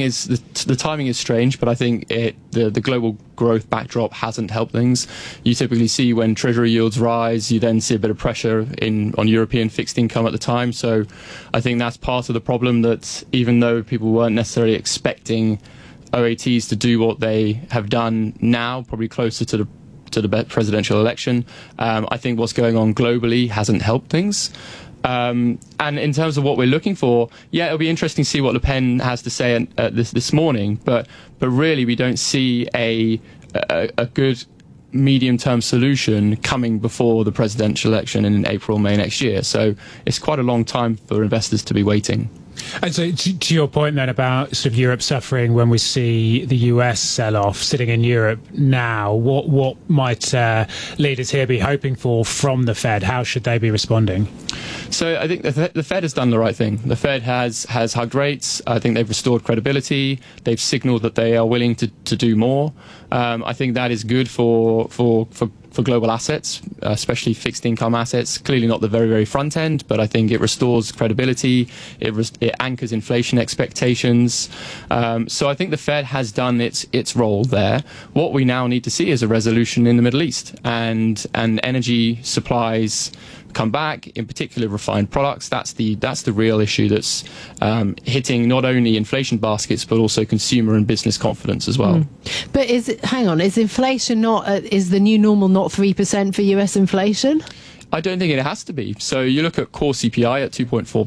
Speaker 6: is strange, but I think the global growth backdrop hasn't helped things. You typically see when Treasury yields rise, you then see a bit of pressure on European fixed income at the time. So I think that's part of the problem, that even though people weren't necessarily expecting OATs to do what they have done now, probably closer to the presidential election, I think what's going on globally hasn't helped things. And in terms of what we're looking for, yeah, it'll be interesting to see what Le Pen has to say this morning. But really, we don't see a good medium-term solution coming before the presidential election in April, May next year. So it's quite a long time for investors to be waiting.
Speaker 1: And so to your point then about sort of Europe suffering when we see the US sell off, sitting in Europe now, what might leaders here be hoping for from the Fed? How should they be responding?
Speaker 6: So I think the Fed has done the right thing. The Fed has hugged rates. I think they've restored credibility. They've signaled that they are willing to do more. I think that is good for global assets, especially fixed income assets. Clearly not the very, very front end, but I think it restores credibility. It anchors inflation expectations. So I think the Fed has done its role there. What we now need to see is a resolution in the Middle East, and energy supplies come back, in particular refined products. That's the real issue that's hitting not only inflation baskets but also consumer and business confidence as well.
Speaker 2: But is inflation is the new normal not 3% for US inflation?
Speaker 6: I don't think it has to be. So you look at core CPI at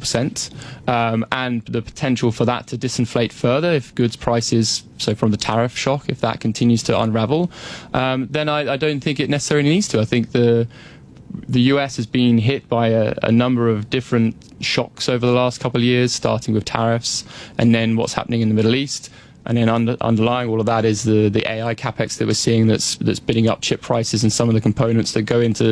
Speaker 6: 2.4%, and the potential for that to disinflate further if goods prices, so from the tariff shock, if that continues to unravel, then I don't think it necessarily needs to. I think the US has been hit by a number of different shocks over the last couple of years, starting with tariffs and then what's happening in the Middle East. And then underlying all of that is the AI capex that we're seeing that's bidding up chip prices and some of the components that go into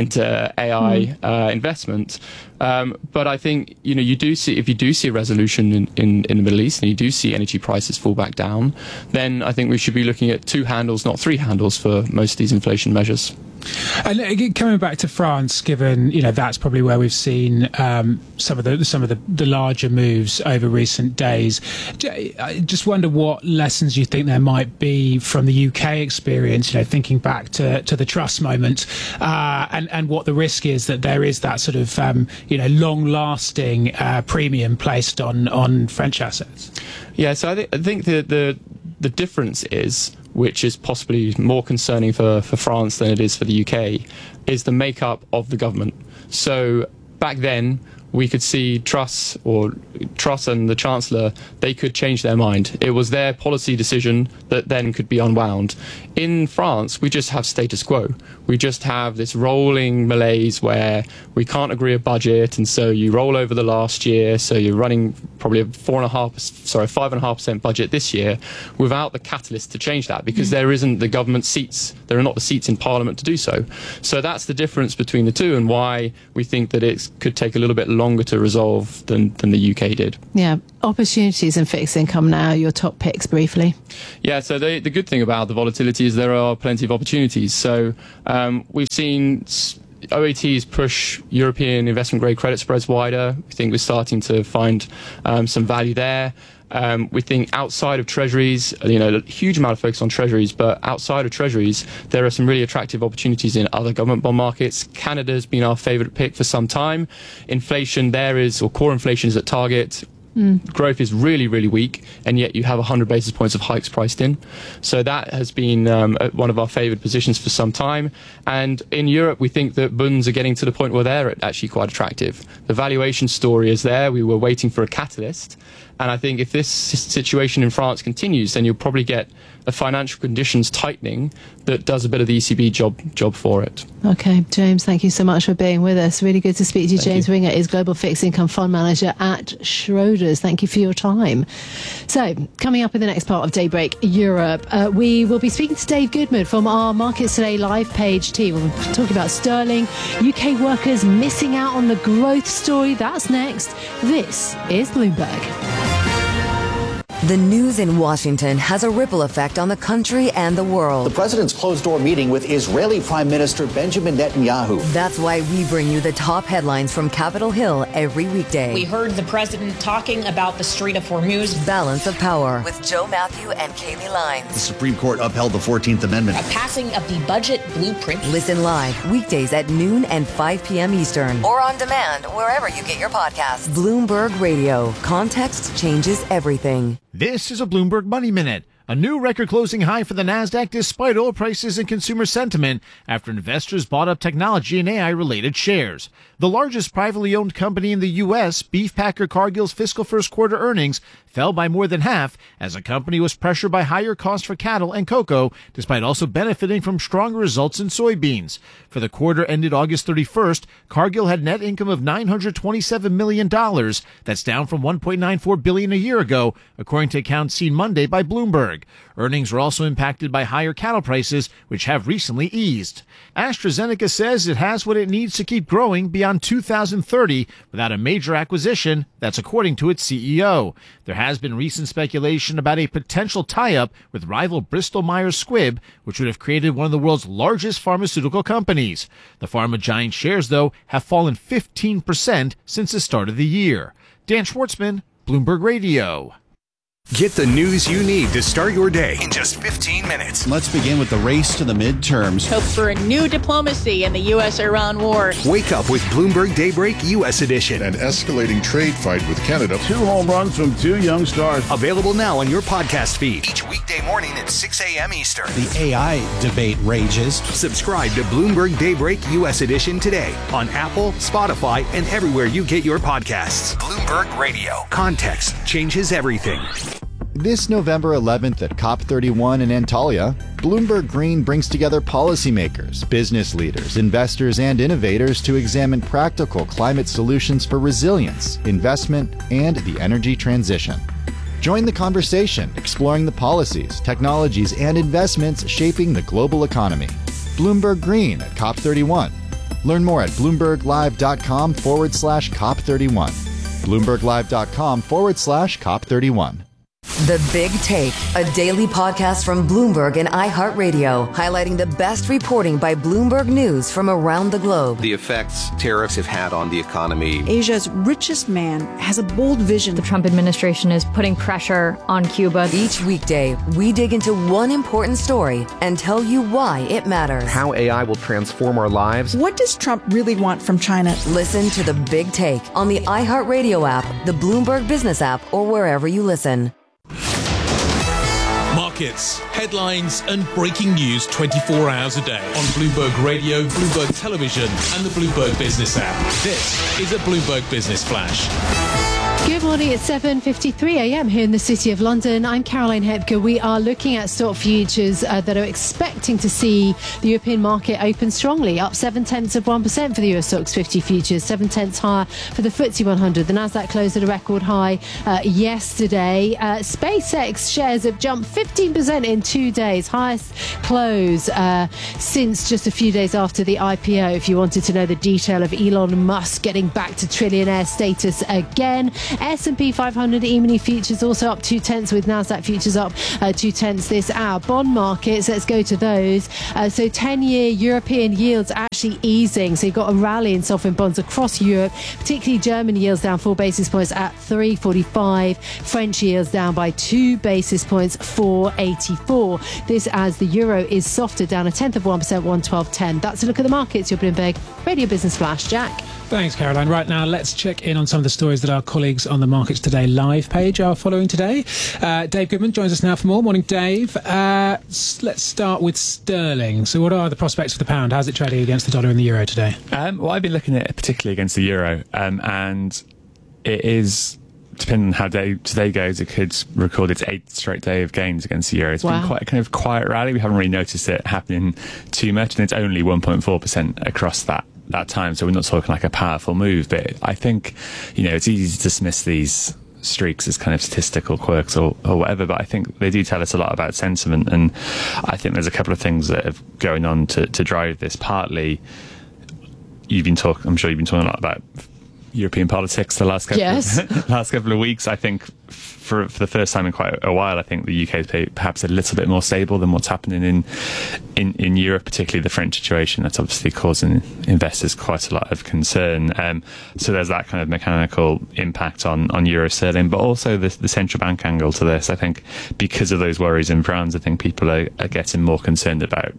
Speaker 6: AI investment. But I think if you do see a resolution in the Middle East and you do see energy prices fall back down, then I think we should be looking at two handles, not three handles, for most of these inflation measures.
Speaker 1: And coming back to France, given that's probably where we've seen some of the larger moves over recent days. I just wonder what lessons you think there might be from the UK experience. Thinking back to the Truss moment, and what the risk is that there is that sort of long-lasting premium placed on French assets.
Speaker 6: Yeah, so I think the difference is, which is possibly more concerning for France than it is for the UK, is the makeup of the government. So back then, we could see Truss and the Chancellor, they could change their mind. It was their policy decision that then could be unwound. In France, we just have status quo. We just have this rolling malaise where we can't agree a budget, and so you roll over the last year, so you're running probably a 5.5% budget this year without the catalyst to change that, because there isn't the government seats, there are not the seats in Parliament to do so. So that's the difference between the two, and why we think that it could take a little bit longer to resolve than the UK did.
Speaker 2: Yeah. Opportunities in fixed income now, your top picks briefly.
Speaker 6: Yeah, so the good thing about the volatility is there are plenty of opportunities. So we've seen OATs push European investment grade credit spreads wider. We think we're starting to find some value there. We think outside of treasuries, a huge amount of focus on treasuries, but outside of treasuries, there are some really attractive opportunities in other government bond markets. Canada's been our favourite pick for some time. Inflation core inflation is at target. Growth is really, really weak, and yet you have 100 basis points of hikes priced in. So that has been one of our favoured positions for some time. And in Europe, we think that bunds are getting to the point where they're actually quite attractive. The valuation story is there. We were waiting for a catalyst. And I think if this situation in France continues, then you'll probably get a financial conditions tightening that does a bit of the ECB job for it.
Speaker 2: Okay, James, thank you so much for being with us. Really good to speak to you. James Ringer is Global Fixed Income Fund Manager at Schroders. Thank you for your time. So, coming up in the next part of Daybreak Europe, we will be speaking to Dave Goodman from our Markets Today live page team. We'll be talking about sterling, UK workers missing out on the growth story. That's next. This is Bloomberg.
Speaker 5: The news in Washington has a ripple effect on the country and the world.
Speaker 8: The president's closed-door meeting with Israeli Prime Minister Benjamin Netanyahu.
Speaker 5: That's why we bring you the top headlines from Capitol Hill every weekday.
Speaker 9: We heard the president talking about the Strait of Hormuz.
Speaker 5: Balance of Power with Joe Matthew and Kaylee Lyons.
Speaker 8: The Supreme Court upheld the 14th Amendment.
Speaker 9: A passing of the budget blueprint.
Speaker 5: Listen live weekdays at noon and 5 p.m. Eastern. Or on demand wherever you get your podcasts. Bloomberg Radio. Context changes everything.
Speaker 27: This is a Bloomberg Money Minute. A new record closing high for the Nasdaq despite oil prices and consumer sentiment after investors bought up technology and AI-related shares. The largest privately owned company in the U.S., Beef Packer Cargill's fiscal first quarter earnings fell by more than half as the company was pressured by higher costs for cattle and cocoa, despite also benefiting from stronger results in soybeans. For the quarter ended August 31st, Cargill had net income of $927 million. That's down from $1.94 billion a year ago, according to accounts seen Monday by Bloomberg. Earnings were also impacted by higher cattle prices, which have recently eased. AstraZeneca says it has what it needs to keep growing beyond 2030 without a major acquisition. That's according to its CEO. There has been recent speculation about a potential tie-up with rival Bristol-Myers Squibb, which would have created one of the world's largest pharmaceutical companies. The pharma giant shares, though, have fallen 15% since the start of the year. Dan Schwartzman, Bloomberg Radio.
Speaker 23: Get the news you need to start your day in just 15 minutes.
Speaker 10: Let's begin with the race to the midterms.
Speaker 11: Hope for a new diplomacy in the U.S.-Iran war.
Speaker 23: Wake up with Bloomberg Daybreak U.S. Edition.
Speaker 24: An escalating trade fight with Canada.
Speaker 12: 2 home runs from 2 young stars.
Speaker 23: Available now on your podcast feed. Each weekday morning at 6 a.m. Eastern.
Speaker 10: The AI debate rages.
Speaker 23: Subscribe to Bloomberg Daybreak U.S. Edition today on Apple, Spotify, and everywhere you get your podcasts. Bloomberg Radio. Context changes everything.
Speaker 13: This November 11th at COP31 in Antalya, Bloomberg Green brings together policymakers, business leaders, investors, and innovators to examine practical climate solutions for resilience, investment, and the energy transition. Join the conversation, exploring the policies, technologies, and investments shaping the global economy. Bloomberg Green at COP31. Learn more at BloombergLive.com/COP31. BloombergLive.com/COP31.
Speaker 5: The Big Take, a daily podcast from Bloomberg and iHeartRadio, highlighting the best reporting by Bloomberg News from around the globe.
Speaker 7: The effects tariffs have had on the economy.
Speaker 15: Asia's richest man has a bold vision.
Speaker 16: The Trump administration is putting pressure on Cuba.
Speaker 5: Each weekday, we dig into one important story and tell you why it matters.
Speaker 7: How AI will transform our lives.
Speaker 15: What does Trump really want from China?
Speaker 5: Listen to The Big Take on the iHeartRadio app, the Bloomberg Business app, or wherever you listen.
Speaker 14: Markets, headlines, and breaking news 24 hours a day on Bloomberg Radio, Bloomberg Television, and the Bloomberg Business app. This is a Bloomberg Business Flash.
Speaker 2: Good morning. It's 7:53 a.m. here in the City of London. I'm Caroline Hepker. We are looking at stock futures that are expecting to see the European market open strongly, up 0.7% for the US Stocks 50 futures, 0.7 higher for the FTSE 100. The Nasdaq closed at a record high yesterday. SpaceX shares have jumped 15% in 2 days, highest close since just a few days after the IPO. If you wanted to know the detail of Elon Musk getting back to trillionaire status again. S&P 500 E-mini futures also up 0.2, with Nasdaq futures up 0.2 this hour. Bond markets, let's go to those. So 10-year European yields actually easing. So you've got a rally in sovereign bonds across Europe, particularly German yields down 4 basis points at 3.45. French yields down by 2 basis points, 4.84. This as the euro is softer, down 0.1%, 112.10. That's a look at the markets. Your Bloomberg Radio Business Flash. Jack.
Speaker 1: Thanks, Caroline. Right now, let's check in on some of the stories that our colleagues on the Markets Today live page are following today. Dave Goodman joins us now for more. Morning, Dave. Let's start with sterling. So what are the prospects for the pound? How's it trading against the dollar and the euro today?
Speaker 17: Well, I've been looking at it particularly against the euro, and it is, depending on how today goes, it could record its 8th straight day of gains against the euro. It's been quite a kind of quiet rally. We haven't really noticed it happening too much, and it's only 1.4% across that time, so we're not talking like a powerful move. But I think, it's easy to dismiss these streaks as kind of statistical quirks or whatever, but I think they do tell us a lot about sentiment, and I think there's a couple of things that are going on to drive this. Partly, I'm sure you've been talking a lot about European politics the last couple of weeks. I think for the first time in quite a while, I think the UK is perhaps a little bit more stable than what's happening in Europe, particularly the French situation. That's obviously causing investors quite a lot of concern. So there's that kind of mechanical impact on euro sterling, but also the central bank angle to this. I think because of those worries in France, I think people are getting more concerned about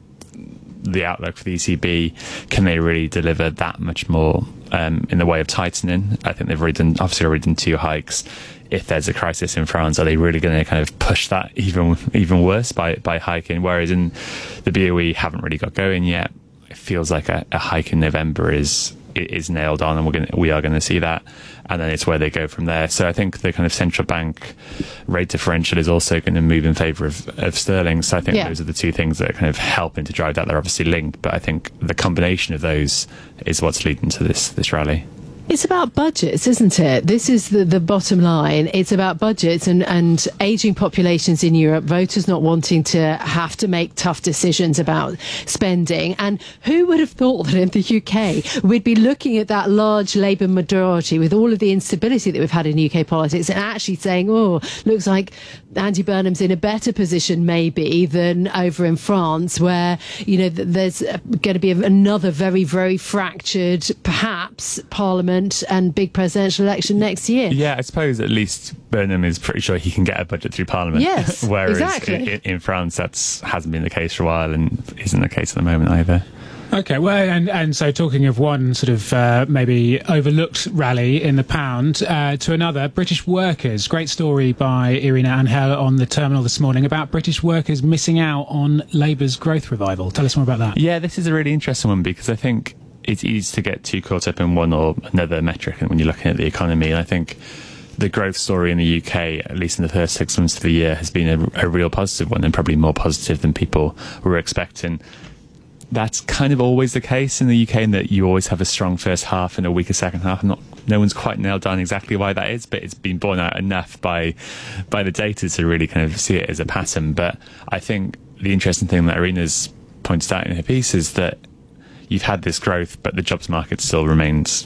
Speaker 17: the outlook for the ECB. Can they really deliver that much more in the way of tightening? I think they've already done 2 hikes. If there's a crisis in France, are they really going to kind of push that even worse by hiking? Whereas in the BOE haven't really got going yet. It feels like a hike in November is nailed on, and we are going to see that, and then it's where they go from there. So I think the kind of central bank rate differential is also going to move in favour of sterling. So I think those are the two things that are kind of helping to drive that. They're obviously linked, but I think the combination of those is what's leading to this rally.
Speaker 2: It's about budgets, isn't it? This is the bottom line. It's about budgets and ageing populations in Europe, voters not wanting to have to make tough decisions about spending. And who would have thought that in the UK we'd be looking at that large Labour majority with all of the instability that we've had in UK politics and actually saying, looks like Andy Burnham's in a better position maybe than over in France, where, there's going to be another very, very fractured, perhaps, parliament and big presidential election next year.
Speaker 17: Yeah, I suppose at least Burnham is pretty sure he can get a budget through Parliament.
Speaker 2: Yes,
Speaker 17: whereas
Speaker 2: exactly.
Speaker 17: in France that hasn't been the case for a while and isn't the case at the moment either.
Speaker 1: Okay, well, and so talking of one sort of maybe overlooked rally in the pound to another, British workers. Great story by Irina Angel on the terminal this morning about British workers missing out on Labour's growth revival. Tell us more about that.
Speaker 17: Yeah, this is a really interesting one because I think it's easy to get too caught up in one or another metric when you're looking at the economy. And I think the growth story in the UK, at least in the first 6 months of the year, has been a real positive one, and probably more positive than people were expecting. That's kind of always the case in the UK, in that you always have a strong first half and a weaker second half. No one's quite nailed down exactly why that is, but it's been borne out enough by the data to really kind of see it as a pattern. But I think the interesting thing that Irina's pointed out in her piece is that you've had this growth, but the jobs market still remains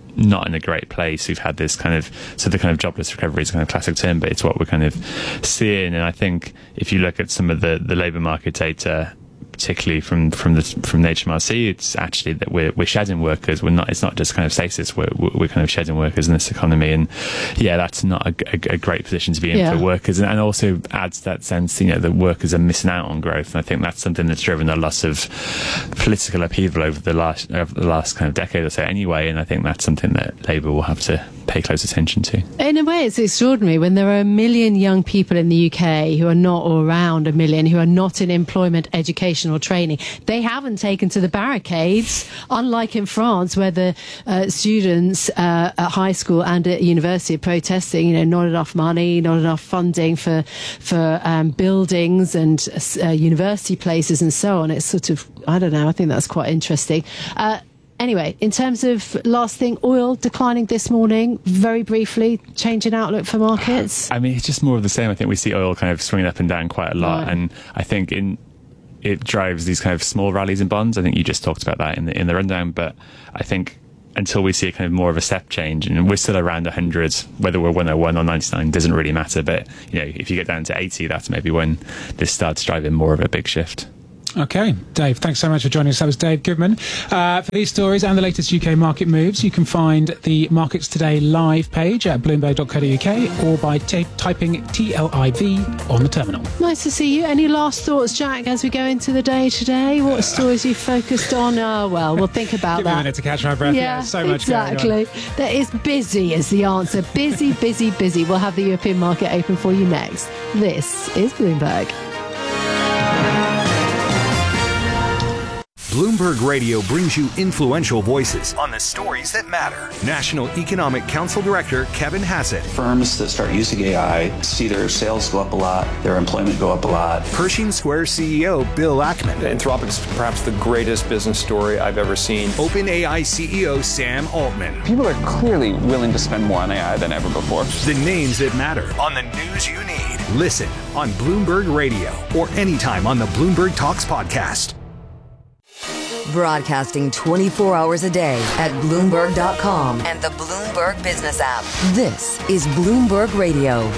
Speaker 17: not in a great place. We've had this kind of, so the kind of jobless recovery is a kind of classic term, but it's what we're kind of seeing. And I think if you look at some of the labour market data, particularly from the HMRC, it's actually that we're shedding workers. It's not just kind of stasis. We're kind of shedding workers in this economy, and that's not a great position to be in for workers, and also adds that sense, that workers are missing out on growth. And I think that's something that's driven a lot of political upheaval over the last kind of decade or so anyway. And I think that's something that Labour will have to pay close attention to.
Speaker 2: In a way, it's extraordinary when there are 1 million young people in the UK who are not, or around 1 million, who are not in employment, education or training. They haven't taken to the barricades, unlike in France, where the students at high school and at university are protesting, not enough money, not enough funding for buildings and university places and so on. It's sort of, I don't know, I think that's quite interesting. Anyway, in terms of last thing, oil declining this morning, very briefly, change in outlook for markets?
Speaker 17: I mean, it's just more of the same. I think we see oil kind of swinging up and down quite a lot. Right. And I think it drives these kind of small rallies in bonds. I think you just talked about that in the rundown. But I think until we see a kind of more of a step change, and we're still around 100, whether we're 101 or 99 doesn't really matter. But, if you get down to 80, that's maybe when this starts driving more of a big shift.
Speaker 1: Okay, Dave, thanks so much for joining us. That was Dave Goodman. For these stories and the latest UK market moves, you can find the Markets Today live page at bloomberg.co.uk or by typing TLIV on the terminal.
Speaker 2: Nice to see you. Any last thoughts, Jack, as we go into the day today? What stories you focused on? We'll think about
Speaker 1: Give
Speaker 2: that.
Speaker 1: me a minute to catch my breath. Yeah, so much
Speaker 2: exactly.
Speaker 1: going on.
Speaker 2: That is busy is the answer. Busy, busy, busy. We'll have the European market open for you next. This is Bloomberg.
Speaker 23: Bloomberg Radio brings you influential voices on the stories that matter. National Economic Council Director Kevin Hassett.
Speaker 8: Firms that start using AI see their sales go up a lot, their employment go up a lot.
Speaker 23: Pershing Square CEO Bill Ackman.
Speaker 3: Anthropic is perhaps the greatest business story I've ever seen.
Speaker 23: OpenAI CEO Sam Altman.
Speaker 18: People are clearly willing to spend more on AI than ever before.
Speaker 23: The names that matter on the news you need. Listen on Bloomberg Radio or anytime on the Bloomberg Talks podcast.
Speaker 5: Broadcasting 24 hours a day at Bloomberg.com and the Bloomberg Business app. This is Bloomberg Radio.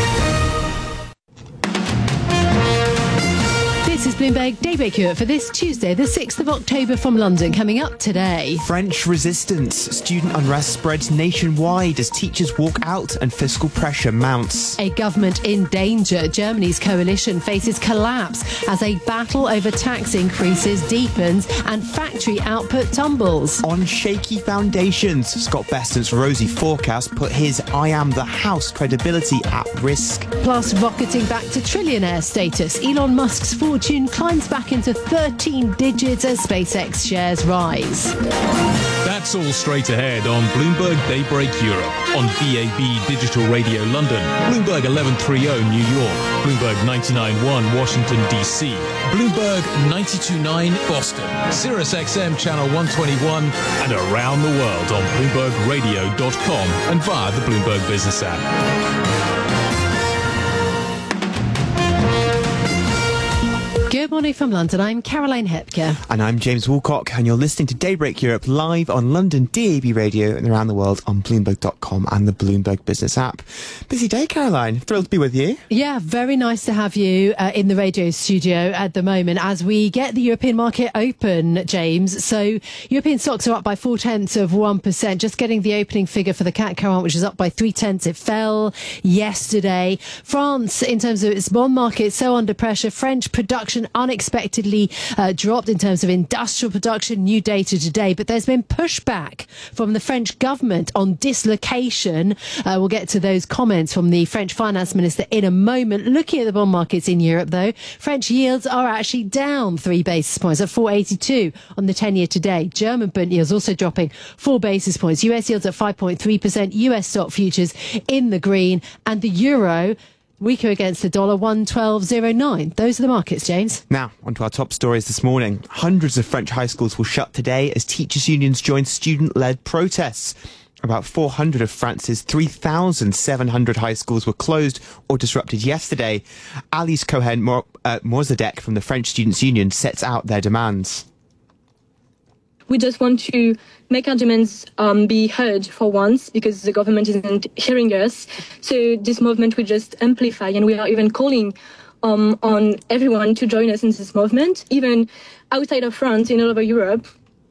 Speaker 2: This is Bloomberg Daybreak Europe for this Tuesday, the 6th of October from London. Coming up today.
Speaker 19: French resistance. Student unrest spreads nationwide as teachers walk out and fiscal pressure mounts.
Speaker 2: A government in danger. Germany's coalition faces collapse as a battle over tax increases deepens and factory output tumbles.
Speaker 19: On shaky foundations, Scott Bessent's rosy forecast put his I am the house credibility at risk.
Speaker 2: Plus, rocketing back to trillionaire status. Elon Musk's fortune climbs back into 13 digits as SpaceX shares rise.
Speaker 14: That's all straight ahead on Bloomberg Daybreak Europe, on DAB Digital Radio London, Bloomberg 1130 New York, Bloomberg 99.1 Washington DC, Bloomberg 92.9 Boston, Sirius XM Channel 121, and around the world on BloombergRadio.com and via the Bloomberg Business app.
Speaker 2: Good morning from London. I'm Caroline Hepker.
Speaker 19: And I'm James Woolcock, and you're listening to Daybreak Europe live on London DAB Radio and around the world on Bloomberg.com and the Bloomberg Business app. Busy day, Caroline. Thrilled to be with you.
Speaker 2: Yeah, very nice to have you in the radio studio at the moment as we get the European market open, James. So European stocks are up by 0.4%. Just getting the opening figure for the CAC 40, which is up by 0.3. It fell yesterday. France, in terms of its bond market, so under pressure. French production unexpectedly dropped in terms of industrial production, new data today, but there's been pushback from the French government on dislocation. We'll get to those comments from the French finance minister in a moment. Looking at the bond markets in Europe, though, French yields are actually down 3 basis points at 4.82 on the 10-year today. German bond yields also dropping 4 basis points. US yields at 5.3%. US stock futures in the green, and the euro weaker against the dollar, 112.09. Those are the markets, James.
Speaker 19: Now, on to our top stories this morning. Hundreds of French high schools will shut today as teachers' unions join student-led protests. About 400 of France's 3,700 high schools were closed or disrupted yesterday. Alice Cohen-Morzadek from the French Students' Union sets out their demands.
Speaker 4: We just want to make our demands be heard for once, because the government isn't hearing us. So this movement will just amplify, and we are even calling on everyone to join us in this movement, even outside of France, in all over Europe.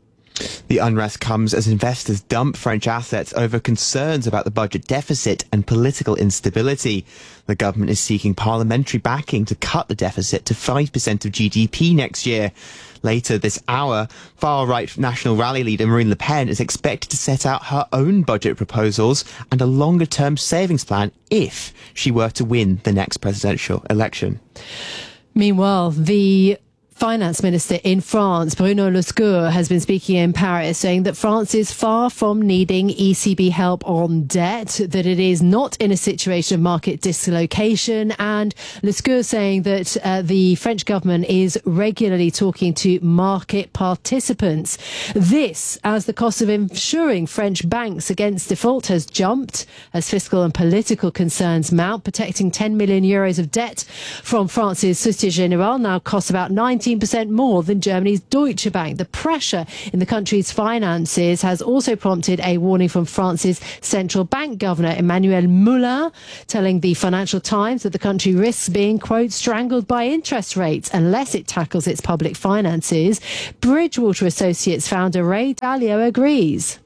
Speaker 19: The unrest comes as investors dump French assets over concerns about the budget deficit and political instability. The government is seeking parliamentary backing to cut the deficit to 5% of GDP next year. Later this hour, far-right National Rally leader Marine Le Pen is expected to set out her own budget proposals and a longer-term savings plan if she were to win the next presidential election.
Speaker 2: Meanwhile, the Finance Minister in France, Bruno Lescure, has been speaking in Paris, saying that France is far from needing ECB help on debt, that it is not in a situation of market dislocation, and Lescure saying that the French government is regularly talking to market participants. This as the cost of insuring French banks against default has jumped as fiscal and political concerns mount. Protecting 10 million euros of debt from France's Société Générale now costs about 19% more than Germany's Deutsche Bank. The pressure in the country's finances has also prompted a warning from France's central bank governor, Emmanuel Moulin, telling the Financial Times that the country risks being, quote, strangled by interest rates unless it tackles its public finances. Bridgewater Associates founder Ray Dalio agrees.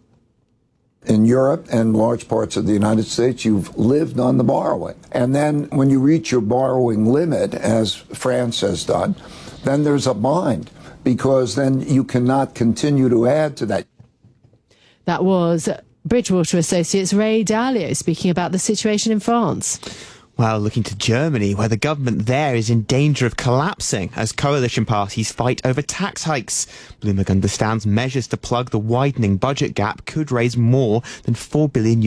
Speaker 6: In Europe and large parts of the United States, you've lived on the borrowing. And then when you reach your borrowing limit, as France has done, then there's a bind, because then you cannot continue to add to that.
Speaker 2: That was Bridgewater Associates' Ray Dalio speaking about the situation in France.
Speaker 19: Well, looking to Germany, where the government there is in danger of collapsing as coalition parties fight over tax hikes. Bloomberg understands measures to plug the widening budget gap could raise more than €4 billion